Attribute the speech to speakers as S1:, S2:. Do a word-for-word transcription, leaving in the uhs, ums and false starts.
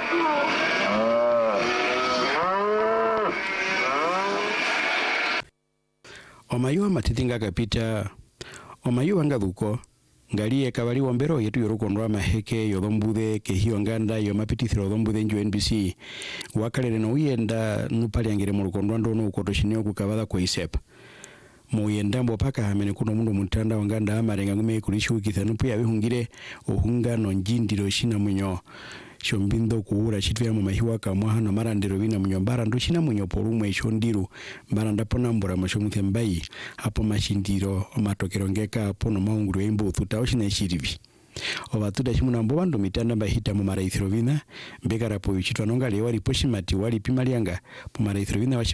S1: Omayuwa matitinga kapita omayuwa ngathuko ngaliye kabali wombero yetu yorukondwa maheke yothombude kehio nganda yo mapitithiro thombuthe nju N B C wakalere no uyenda nupaliangire mu rukondwa ndo no ukotoshinio kukabatha kwa isep muyenda mbo paka hamene kuno mundu mutanda wanganda amarenga ngume kulishu kithanupu ya bihungire ohunga no njindiro shina munyo shombindo kuura chitu ya mamahiwa kamwaha na marandero bina munyo mbara ndo shina munyo polumwe shondiru mbara ndapona mbura mashomuthi mbai hapo mashindiro matokero ngeka hapo no maunguru embo thutao shina shirivi obatuda shimuna mbo bando mitanda mbahita mu maraithiro bina mbeka rapo yichitwa nonga lewa riposhi mati wali pimalianga mu maraithiro bina